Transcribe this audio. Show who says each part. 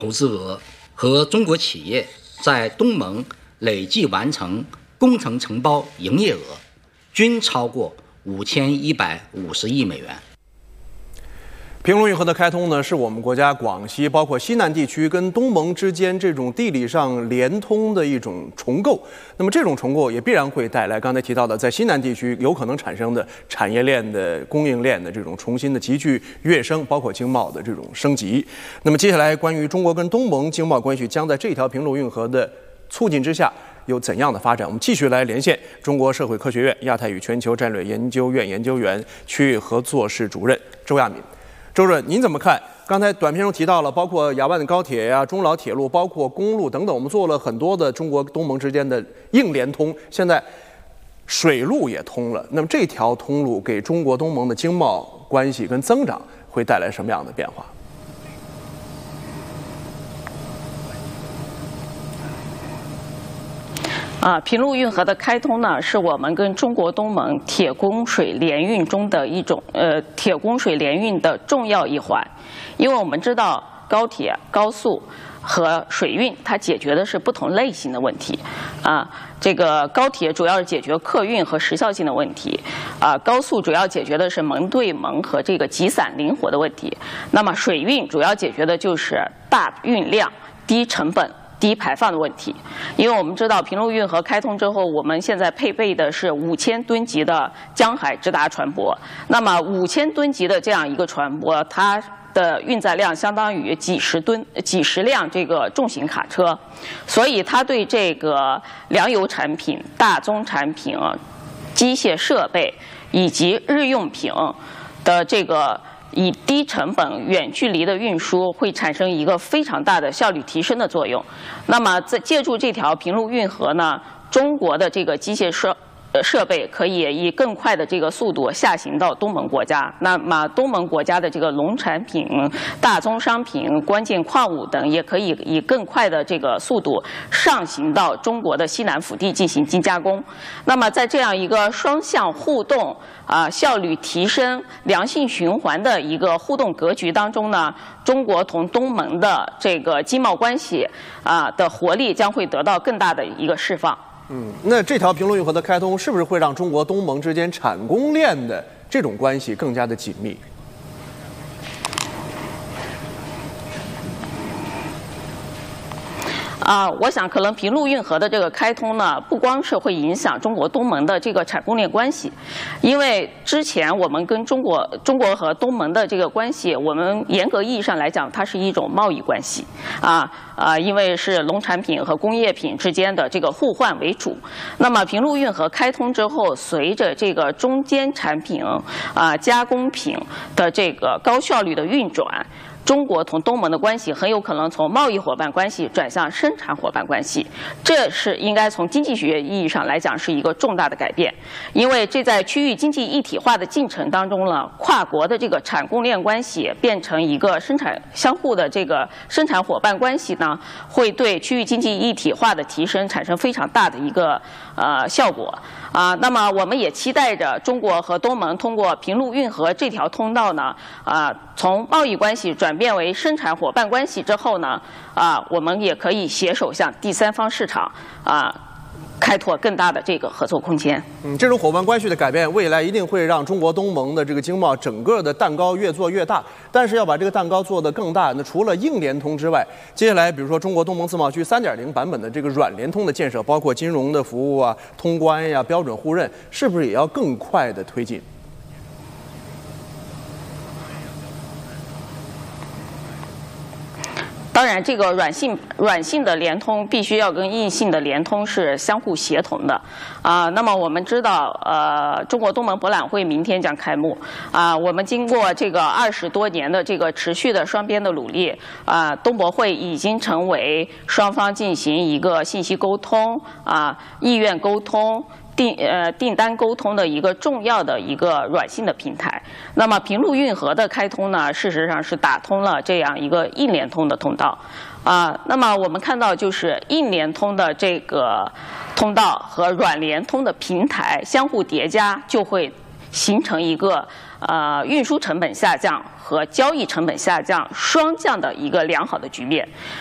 Speaker 1: 投资额和中国企业在东盟累计完成工程承包营业额均超过5150亿美元。
Speaker 2: 平卢运河的开通呢，是我们国家广西包括西南地区跟东盟之间这种地理上连通的一种重构。那么这种重构也必然会带来刚才提到的在西南地区有可能产生的产业链的供应链的这种重新的急剧跃升，包括经贸的这种升级。那么接下来关于中国跟东盟经贸关系将在这条平卢运河的促进之下有怎样的发展？我们继续来连线中国社会科学院亚太与全球战略研究院研究员、区域合作室主任周亚敏。周主任，您怎么看？刚才短片中提到了，包括雅万的高铁呀、中老铁路，包括公路等等，我们做了很多的中国东盟之间的硬联通，现在水路也通了。那么这条通路给中国东盟的经贸关系跟增长会带来什么样的变化？
Speaker 3: 平卢运河的开通呢，是我们跟中国东盟铁供水联运中的一种铁供水联运的重要一环。因为我们知道高铁、高速和水运它解决的是不同类型的问题这个高铁主要是解决客运和时效性的问题高速主要解决的是门对门和这个集散灵活的问题。那么水运主要解决的就是大运量、低成本、低排放的问题。因为我们知道平卢运河开通之后，我们现在配备的是5000吨级的江海直达船舶。那么5000吨级的这样一个船舶，它的运载量相当于几十辆这个重型卡车，所以它对这个粮油产品、大宗产品、机械设备以及日用品的这个以低成本、远距离的运输会产生一个非常大的效率提升的作用。那么，借助这条平卢运河呢，中国的这个机械设备可以以更快的这个速度下行到东盟国家。那么，东盟国家的这个农产品、大宗商品、关键矿物等，也可以以更快的这个速度上行到中国的西南腹地进行精加工。那么，在这样一个双向互动效率提升、良性循环的一个互动格局当中呢，中国同东盟的这个经贸关系的活力将会得到更大的一个释放。
Speaker 2: 那这条平卢运河的开通是不是会让中国东盟之间产供链的这种关系更加的紧密？
Speaker 3: 我想可能平卢运河的这个开通呢，不光是会影响中国东盟的这个产供链关系，因为之前我们跟中国和东盟的这个关系，我们严格意义上来讲，它是一种贸易关系因为是农产品和工业品之间的这个互换为主。那么平卢运河开通之后，随着这个中间产品加工品的这个高效率的运转，中国同东盟的关系很有可能从贸易伙伴关系转向生产伙伴关系，这是应该从经济学意义上来讲是一个重大的改变。因为这在区域经济一体化的进程当中呢，跨国的这个产供链关系变成一个相互的这个生产伙伴关系呢，会对区域经济一体化的提升产生非常大的一个效果那么我们也期待着中国和东盟通过平卢运河这条通道呢从贸易关系转变为生产伙伴关系之后呢我们也可以携手向第三方市场开拓更大的这个合作空间。
Speaker 2: 这种伙伴关系的改变，未来一定会让中国东盟的这个经贸整个的蛋糕越做越大。但是要把这个蛋糕做得更大，那除了硬联通之外，接下来比如说中国东盟自贸区3.0版本的这个软联通的建设，包括金融的服务通关标准互认，是不是也要更快的推进？
Speaker 3: 当然，这个软性的联通必须要跟硬性的联通是相互协同的那么我们知道，中国东盟博览会明天将开幕我们经过这个20多年的这个持续的双边的努力东博会已经成为双方进行一个信息沟通意愿沟通。订单沟通的一个重要的一个软性的平台。那么平卢运河的开通呢，事实上是打通了这样一个硬联通的通道那么我们看到，就是硬联通的这个通道和软联通的平台相互叠加，就会形成一个运输成本下降和交易成本下降双降的一个良好的局面。